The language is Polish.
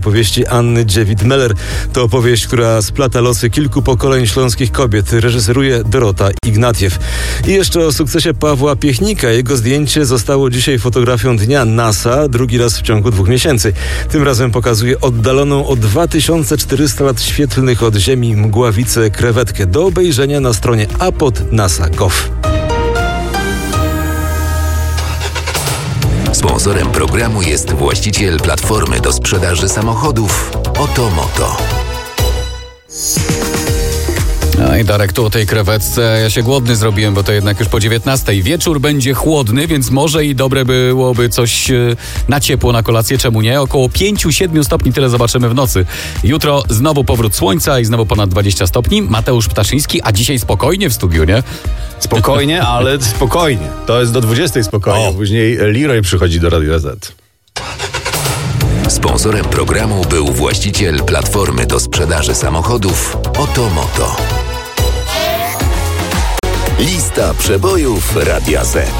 Powieści Anny Dziewit-Meller to opowieść, która splata losy kilku pokoleń śląskich kobiet. Reżyseruje Dorota Ignatiew. I jeszcze o sukcesie Pawła Piechnika. Jego zdjęcie zostało dzisiaj fotografią dnia NASA, drugi raz w ciągu 2 miesięcy. Tym razem pokazuje oddaloną o 2400 lat świetlnych od Ziemi mgławicę krewetkę. Do obejrzenia na stronie apod.nasa.gov. Sponsorem programu jest właściciel platformy do sprzedaży samochodów Otomoto. No i Darek, tu o tej krewetce ja się głodny zrobiłem, bo to jednak już po 19:00. Wieczór będzie chłodny, więc może i dobre byłoby coś na ciepło, na kolację, czemu nie? Około 5-7 stopni, tyle zobaczymy w nocy. Jutro znowu powrót słońca i znowu ponad 20 stopni. Mateusz Ptaszyński, a dzisiaj spokojnie w studiu, nie? Spokojnie, ale spokojnie. To jest do 20:00 spokojnie. Później Leroy przychodzi do Radia Z. Sponsorem programu był właściciel platformy do sprzedaży samochodów Otomoto. Lista przebojów Radia Z.